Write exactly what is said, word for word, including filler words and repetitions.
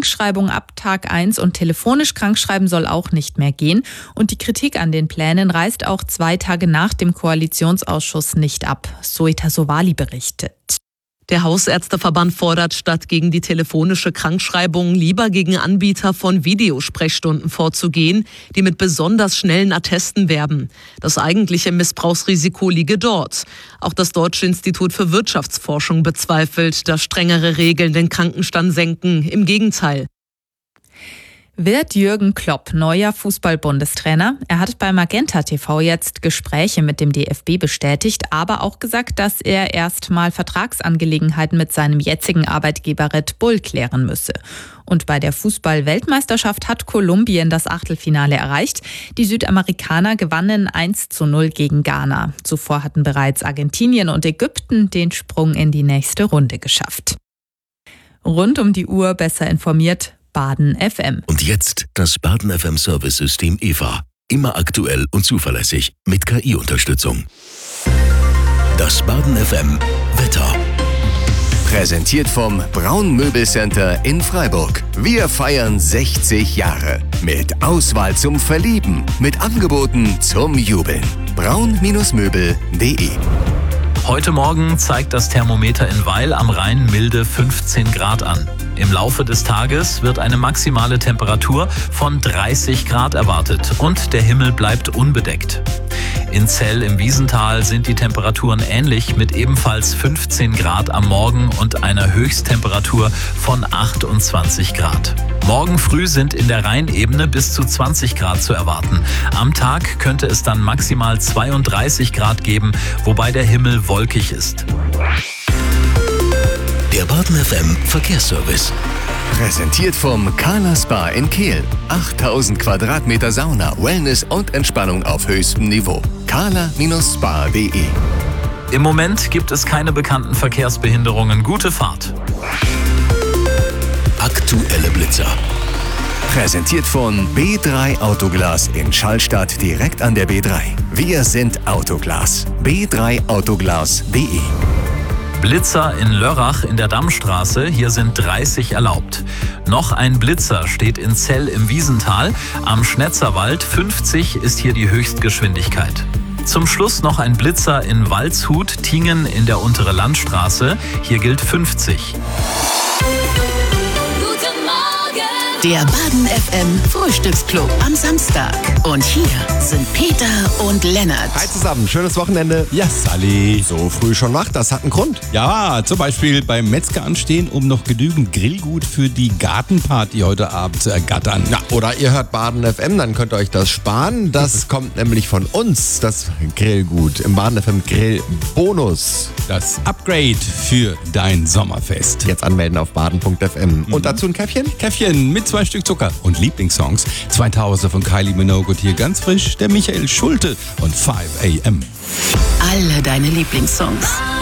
Krankschreibung ab Tag eins und telefonisch krankschreiben soll auch nicht mehr gehen. Und die Kritik an den Plänen reißt auch zwei Tage nach dem Koalitionsausschuss nicht ab. Zoita Sowali berichtet. Der Hausärzteverband fordert, statt gegen die telefonische Krankschreibung lieber gegen Anbieter von Videosprechstunden vorzugehen, die mit besonders schnellen Attesten werben. Das eigentliche Missbrauchsrisiko liege dort. Auch das Deutsche Institut für Wirtschaftsforschung bezweifelt, dass strengere Regeln den Krankenstand senken. Im Gegenteil. Wird Jürgen Klopp neuer Fußball-Bundestrainer? Er hat bei Magenta T V jetzt Gespräche mit dem D F B bestätigt, aber auch gesagt, dass er erstmal Vertragsangelegenheiten mit seinem jetzigen Arbeitgeber Red Bull klären müsse. Und bei der Fußball-Weltmeisterschaft hat Kolumbien das Achtelfinale erreicht. Die Südamerikaner gewannen eins zu null gegen Ghana. Zuvor hatten bereits Argentinien und Ägypten den Sprung in die nächste Runde geschafft. Rund um die Uhr besser informiert Baden F M. Und jetzt das Baden F M Service-System E V A. Immer aktuell und zuverlässig mit K I-Unterstützung. Das Baden F M Wetter. Präsentiert vom Braun Möbelcenter in Freiburg. Wir feiern sechzig Jahre. Mit Auswahl zum Verlieben. Mit Angeboten zum Jubeln. braun Möbel punkt de. Heute Morgen zeigt das Thermometer in Weil am Rhein milde fünfzehn Grad an. Im Laufe des Tages wird eine maximale Temperatur von dreißig Grad erwartet und der Himmel bleibt unbedeckt. In Zell im Wiesental sind die Temperaturen ähnlich mit ebenfalls fünfzehn Grad am Morgen und einer Höchsttemperatur von achtundzwanzig Grad. Morgen früh sind in der Rheinebene bis zu zwanzig Grad zu erwarten. Am Tag könnte es dann maximal zweiunddreißig Grad geben, wobei der Himmel wolkig ist. Der Baden F M Verkehrsservice. Präsentiert vom Kala Spa in Kehl. achttausend Quadratmeter Sauna, Wellness und Entspannung auf höchstem Niveau. kala Spa punkt de. Im Moment gibt es keine bekannten Verkehrsbehinderungen. Gute Fahrt. Aktuelle Blitzer. Präsentiert von B drei Autoglas in Schallstadt direkt an der B drei. Wir sind Autoglas. b drei autoglas punkt de. Blitzer in Lörrach in der Dammstraße, hier sind dreißig erlaubt. Noch ein Blitzer steht in Zell im Wiesental. Am Schnetzerwald fünfzig ist hier die Höchstgeschwindigkeit. Zum Schluss noch ein Blitzer in Waldshut, Tingen in der Untere Landstraße. Hier gilt fünfzig. Der Baden F M Frühstücksclub am Samstag. Und hier sind Peter und Lennart. Hi zusammen, schönes Wochenende. Ja, Sally. So früh schon wach, das hat einen Grund. Ja, zum Beispiel beim Metzger anstehen, um noch genügend Grillgut für die Gartenparty heute Abend zu ergattern. Ja, oder ihr hört Baden F M, dann könnt ihr euch das sparen. Das kommt nämlich von uns, das Grillgut im Baden F M Grill Bonus. Das Upgrade für dein Sommerfest. Jetzt anmelden auf baden punkt f m. Mhm. Und dazu ein Käffchen? Käffchen mit zwei Stück Zucker und Lieblingssongs. zweitausend von Kylie Minogue und hier ganz frisch der Michael Schulte und five a m. Alle deine Lieblingssongs.